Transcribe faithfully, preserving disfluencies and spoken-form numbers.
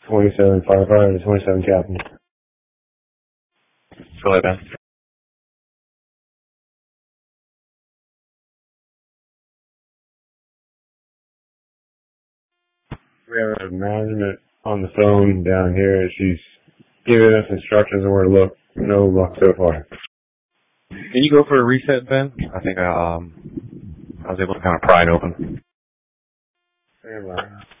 twenty-seven firefighter to twenty-seven captain. Go ahead, Ben. We have a management on the phone down here. She's giving us instructions on where to look. No luck so far. Can you go for a reset, Ben? I think I, um, I was able to kind of pry it open. Stand by.